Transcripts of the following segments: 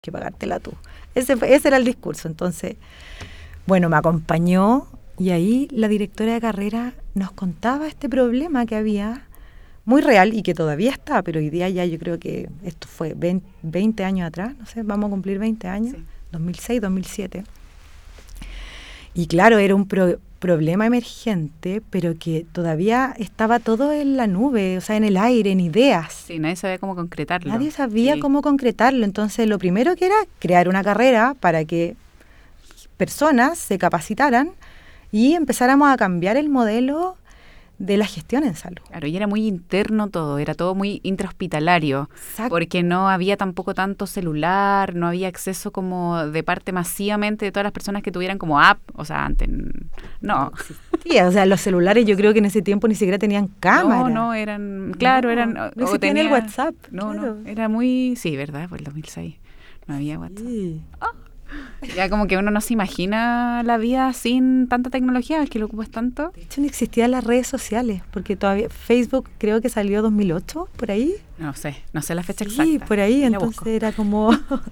que pagártela tú. Ese era el discurso. Entonces, bueno, me acompañó y ahí la directora de carrera nos contaba este problema que había, muy real y que todavía está, pero hoy día ya yo creo que esto fue 20 años atrás, no sé, vamos a cumplir 20 años, sí. 2006, 2007. Y claro, era un problema emergente, pero que todavía estaba todo en la nube, o sea, en el aire, en ideas. Sí, nadie sabía cómo concretarlo. Nadie sabía cómo concretarlo. Entonces, lo primero que era crear una carrera para que personas se capacitaran y empezáramos a cambiar el modelo de la gestión en salud. Claro, y era muy interno todo, era todo muy intrahospitalario. Exacto. Porque no había tampoco tanto celular, no había acceso como de parte masivamente de todas las personas que tuvieran como app, o sea, antes no. Sí, o sea, los celulares yo creo que en ese tiempo ni siquiera tenían cámara. No, eran, claro, no, eran... No existía el WhatsApp. No, era muy, sí, ¿verdad? Fue el 2006, no había WhatsApp. Sí. Ya como que uno no se imagina la vida sin tanta tecnología, es que lo ocupas tanto. De hecho, no existían las redes sociales, porque todavía Facebook creo que salió 2008, por ahí. No sé la fecha exacta. Sí, por ahí, entonces era como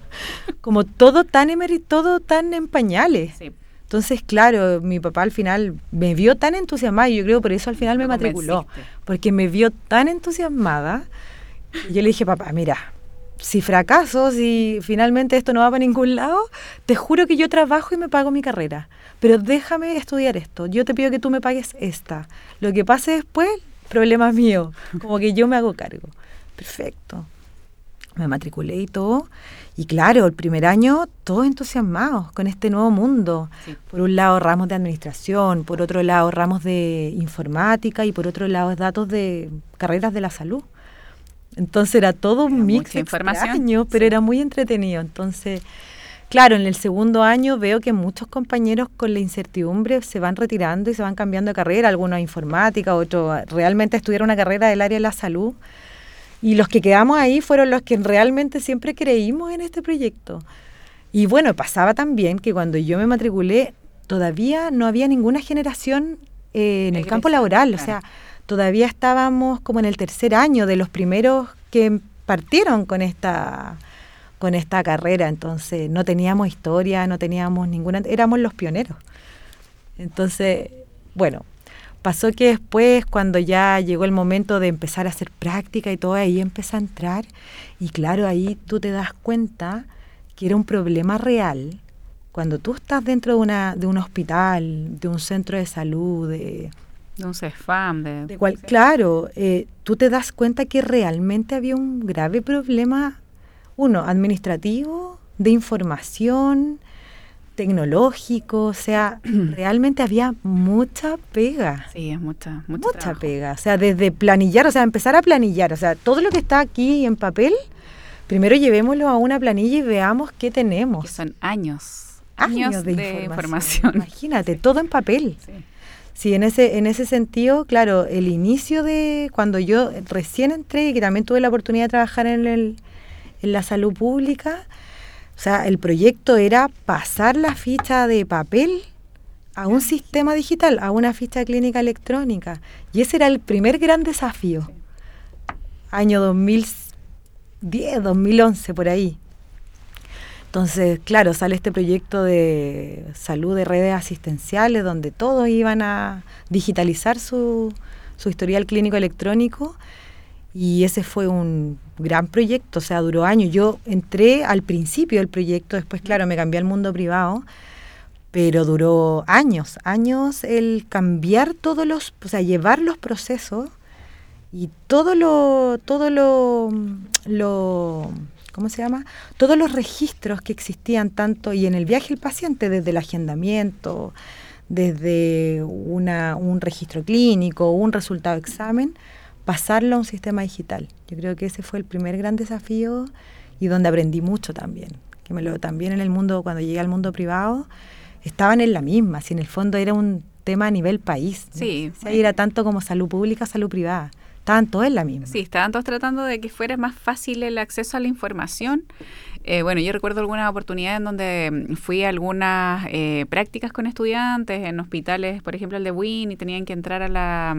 todo tan en pañales. Sí. Entonces, claro, mi papá al final me vio tan entusiasmada, y yo creo por eso al final me matriculó, porque me vio tan entusiasmada, y yo le dije, papá, mira, si fracaso, si finalmente esto no va para ningún lado, te juro que yo trabajo y me pago mi carrera. Pero déjame estudiar esto. Yo te pido que tú me pagues esta. Lo que pase después, problema mío. Como que yo me hago cargo. Perfecto. Me matriculé y todo. Y claro, el primer año, todos entusiasmados con este nuevo mundo. Sí. Por un lado, ramos de administración, por otro lado, ramos de informática y por otro lado, datos de carreras de la salud. Entonces era todo un mix extraño, pero era muy entretenido. Entonces, claro, en el segundo año veo que muchos compañeros con la incertidumbre se van retirando y se van cambiando de carrera, algunos a informática, otros realmente estudiaron una carrera del área de la salud. Y los que quedamos ahí fueron los que realmente siempre creímos en este proyecto. Y bueno, pasaba también que cuando yo me matriculé, todavía no había ninguna generación en el campo laboral, claro. O sea, todavía estábamos como en el tercer año de los primeros que partieron con esta carrera, entonces no teníamos historia, no teníamos ninguna, éramos los pioneros. Entonces, bueno, pasó que después cuando ya llegó el momento de empezar a hacer práctica y todo, ahí empecé a entrar y claro, ahí tú te das cuenta que era un problema real. Cuando tú estás dentro de un hospital, de un centro de salud, de un CEFAM. Claro, tú te das cuenta que realmente había un grave problema, administrativo, de información, tecnológico, o sea, realmente había mucha pega. Sí, es mucha pega, o sea, desde planillar, o sea, empezar a planillar, o sea, todo lo que está aquí en papel, primero llevémoslo a una planilla y veamos qué tenemos. Que son años de información. Imagínate, todo en papel. Sí. Sí, en ese sentido, claro, el inicio de cuando yo recién entré y que también tuve la oportunidad de trabajar en la salud pública, o sea, el proyecto era pasar la ficha de papel a un sistema digital, a una ficha clínica electrónica. Y ese era el primer gran desafío. Sí. Año 2010, 2011, por ahí. Entonces, claro, sale este proyecto de salud de redes asistenciales donde todos iban a digitalizar su historial clínico electrónico y ese fue un gran proyecto, o sea, duró años. Yo entré al principio del proyecto, después, claro, me cambié al mundo privado, pero duró años el cambiar o sea, llevar los procesos y todo lo ¿cómo se llama? Todos los registros que existían tanto y en el viaje del paciente, desde el agendamiento, desde un registro clínico, un resultado de examen, pasarlo a un sistema digital. Yo creo que ese fue el primer gran desafío y donde aprendí mucho también. También en el mundo, cuando llegué al mundo privado, estaban en la misma, si en el fondo era un tema a nivel país. Sí. ¿No? O sea, era tanto como salud pública, salud privada. Estaban todos en la misma. Sí, estaban todos tratando de que fuera más fácil el acceso a la información. Bueno, yo recuerdo algunas oportunidades en donde fui a algunas prácticas con estudiantes en hospitales, por ejemplo el de WIN, y tenían que entrar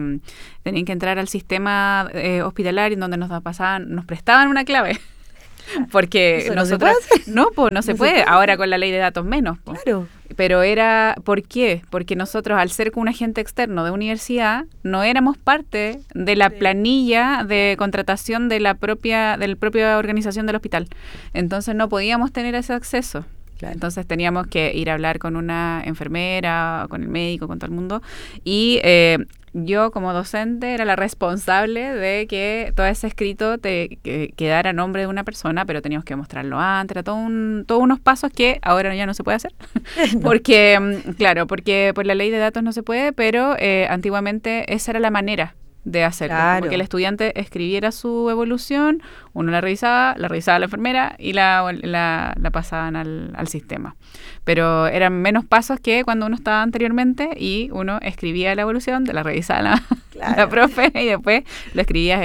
al sistema hospitalario en donde nos prestaban una clave. porque ¿Eso nosotros... no No se puede. Ahora con la ley de datos menos. Claro. Pero era, ¿por qué? Porque nosotros, al ser un agente externo de universidad, no éramos parte de la planilla de contratación de la propia organización del hospital. Entonces no podíamos tener ese acceso. Claro. Entonces teníamos que ir a hablar con una enfermera, con el médico, con todo el mundo. Y yo, como docente, era la responsable de que todo ese escrito que quedara a nombre de una persona, pero teníamos que mostrarlo antes. Era todos unos pasos que ahora ya no se puede hacer. No. Porque, claro, porque por la ley de datos no se puede, pero antiguamente esa era la manera de hacerlo. Claro. Como que el estudiante escribiera su evolución, uno la revisaba la enfermera y la pasaban al sistema. Pero eran menos pasos que cuando uno estaba anteriormente y uno escribía la evolución, la revisaba la profe y después lo escribías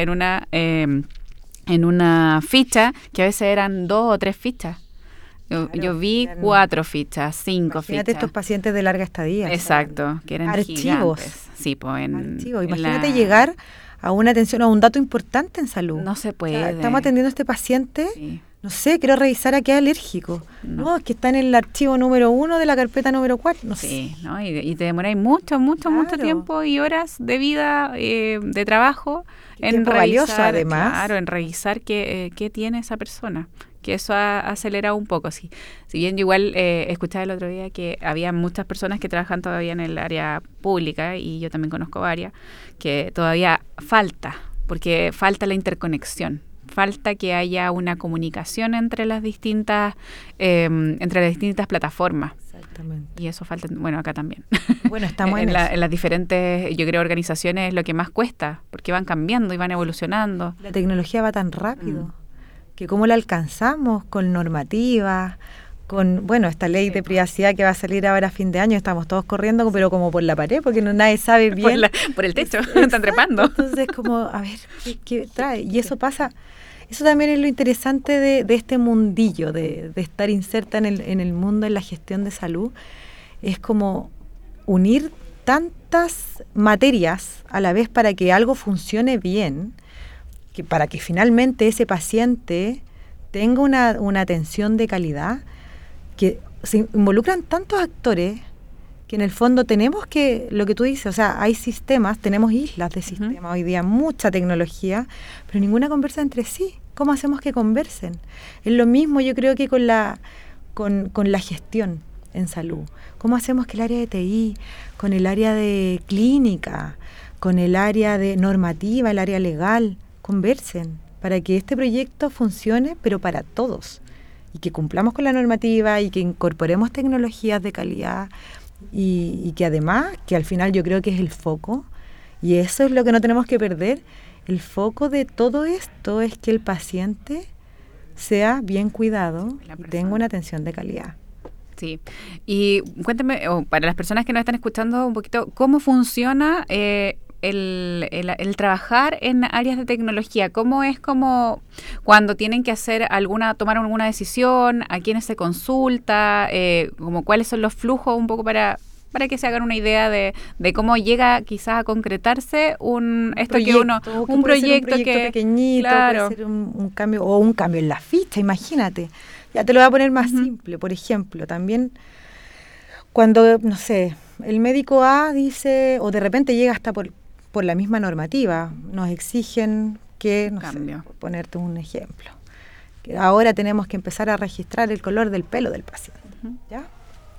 en una ficha, que a veces eran 2 o 3 fichas. Yo vi 4 fichas, 5 fichas. Imagínate estos pacientes de larga estadía. Exacto, que eran archivos. Gigantes. Sí, pues archivos. Imagínate llegar a una atención, a un dato importante en salud. No se puede. O sea, estamos atendiendo a este paciente, no sé, quiero revisar a qué es alérgico. No, es que está en el archivo número 1 de la carpeta número 4. No sé. ¿no? Y te demoráis mucho tiempo y horas de vida, de trabajo, en tiempo revisar, valioso, además. Claro, en revisar qué tiene esa persona. Que eso ha acelerado un poco, sí. Si bien yo igual escuchaba el otro día que había muchas personas que trabajan todavía en el área pública, y yo también conozco varias, que todavía falta, porque falta la interconexión, falta que haya una comunicación entre las distintas plataformas. Exactamente. Y eso falta, bueno, acá también. Bueno, estamos en las diferentes, yo creo, organizaciones es lo que más cuesta, porque van cambiando y van evolucionando. La tecnología va tan rápido. Que cómo la alcanzamos con normativas, con, bueno, esta ley de privacidad que va a salir ahora a fin de año, estamos todos corriendo, pero como por la pared, porque nadie sabe bien. Por el techo, están trepando. Entonces, como, a ver, ¿qué trae? Y eso pasa, eso también es lo interesante de este mundillo, de estar inserta en el mundo, en la gestión de salud, es como unir tantas materias a la vez para que algo funcione bien, para que finalmente ese paciente tenga una atención de calidad, que se involucran tantos actores que en el fondo tenemos que, lo que tú dices, o sea, hay sistemas, tenemos islas de sistemas hoy día, mucha tecnología, pero ninguna conversa entre sí. ¿Cómo hacemos que conversen? Es lo mismo yo creo que con la gestión en salud. ¿Cómo hacemos que el área de TI, con el área de clínica, con el área de normativa, el área legal, conversen para que este proyecto funcione, pero para todos, y que cumplamos con la normativa y que incorporemos tecnologías de calidad y que además, que al final yo creo que es el foco, y eso es lo que no tenemos que perder, el foco de todo esto es que el paciente sea bien cuidado y tenga una atención de calidad. Sí, y cuéntame, para las personas que nos están escuchando un poquito, ¿cómo funciona el trabajar en áreas de tecnología? ¿Cómo es como cuando tienen que tomar alguna decisión? ¿A quiénes se consulta? Como ¿cuáles son los flujos un poco para que se hagan una idea de cómo llega quizás a concretarse un proyecto pequeñito, claro, puede ser un cambio, o un cambio en la ficha, imagínate. Ya te lo voy a poner más simple, por ejemplo, también cuando, no sé, el médico A dice, o de repente llega hasta por la misma normativa, nos exigen que, no sé, por ponerte un ejemplo, que ahora tenemos que empezar a registrar el color del pelo del paciente, ¿ya?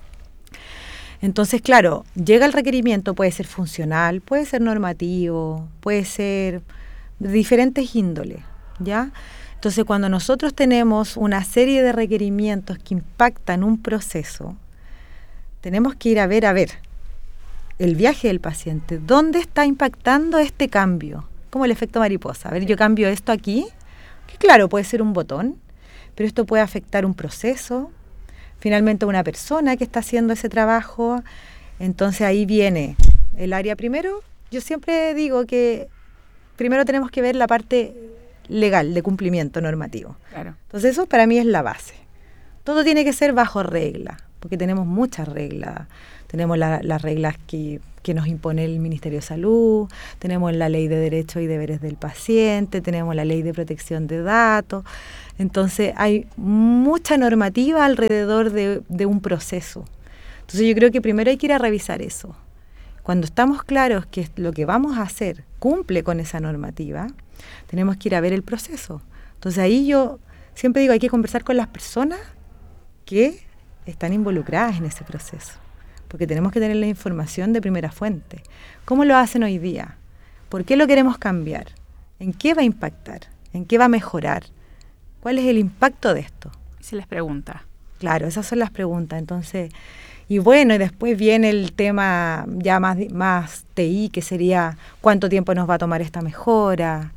Entonces, claro, llega el requerimiento, puede ser funcional, puede ser normativo, puede ser de diferentes índoles, ¿ya? Entonces, cuando nosotros tenemos una serie de requerimientos que impactan un proceso, tenemos que ir a ver el viaje del paciente, ¿dónde está impactando este cambio? Como el efecto mariposa. A ver, yo cambio esto aquí, que claro, puede ser un botón, pero esto puede afectar un proceso, finalmente una persona que está haciendo ese trabajo. Entonces ahí viene el área primero. Yo siempre digo que primero tenemos que ver la parte legal de cumplimiento normativo. Claro. Entonces eso para mí es la base. Todo tiene que ser bajo regla, porque tenemos muchas reglas. Tenemos las reglas que que nos impone el Ministerio de Salud, tenemos la Ley de Derechos y Deberes del Paciente, tenemos la Ley de Protección de Datos. Entonces hay mucha normativa alrededor de un proceso. Entonces yo creo que primero hay que ir a revisar eso. Cuando estamos claros que lo que vamos a hacer cumple con esa normativa, tenemos que ir a ver el proceso. Entonces ahí yo siempre digo, hay que conversar con las personas que están involucradas en ese proceso, porque tenemos que tener la información de primera fuente. ¿Cómo lo hacen hoy día? ¿Por qué lo queremos cambiar? ¿En qué va a impactar? ¿En qué va a mejorar? ¿Cuál es el impacto de esto? Se les pregunta. Claro, esas son las preguntas. Entonces, y bueno, y después viene el tema ya más TI, que sería cuánto tiempo nos va a tomar esta mejora,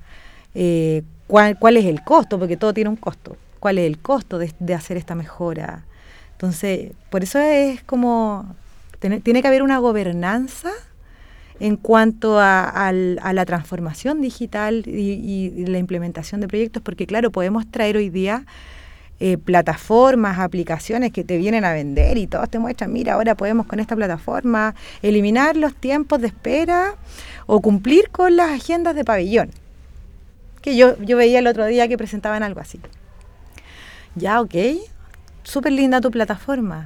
cuál es el costo, porque todo tiene un costo. ¿Cuál es el costo de hacer esta mejora? Entonces, por eso es como, tiene que haber una gobernanza en cuanto a la transformación digital y la implementación de proyectos, porque claro, podemos traer hoy día plataformas, aplicaciones que te vienen a vender y todos te muestran, mira, ahora podemos con esta plataforma eliminar los tiempos de espera o cumplir con las agendas de pabellón. Que yo veía el otro día que presentaban algo así. Ya, ok, súper linda tu plataforma,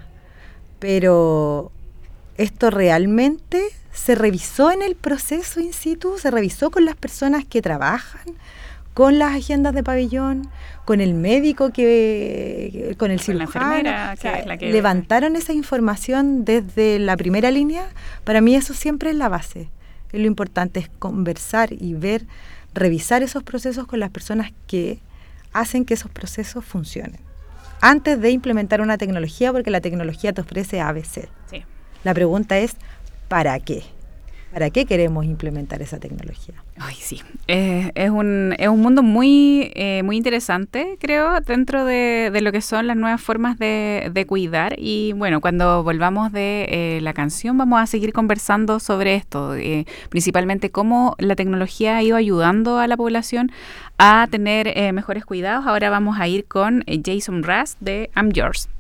pero ¿esto realmente se revisó en el proceso in situ? ¿Se revisó con las personas que trabajan con las agendas de pabellón, con el médico, con el cirujano? La enfermera, que es la que levantaron esa información desde la primera línea. Para mí eso siempre es la base. Lo importante es conversar y ver, revisar esos procesos con las personas que hacen que esos procesos funcionen. Antes de implementar una tecnología, porque la tecnología te ofrece ABC. Sí. La pregunta es, ¿para qué? ¿Para qué queremos implementar esa tecnología? Ay, sí. Es un mundo muy interesante, creo, dentro de lo que son las nuevas formas de cuidar. Y bueno, cuando volvamos de la canción vamos a seguir conversando sobre esto, principalmente cómo la tecnología ha ido ayudando a la población a tener mejores cuidados. Ahora vamos a ir con Jason Mraz de I'm Yours.